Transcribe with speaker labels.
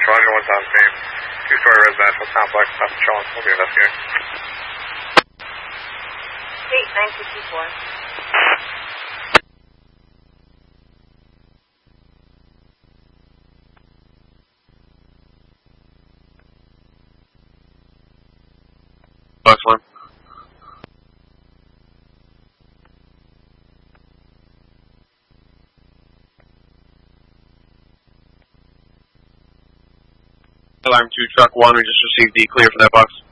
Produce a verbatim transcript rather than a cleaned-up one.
Speaker 1: Roger, one's on scene. Two-story residential complex, top of Charlotte. We'll be investigating.
Speaker 2: eight nine sixty-four.
Speaker 3: Box one. Alarm two, truck one, we just received the clear for that box.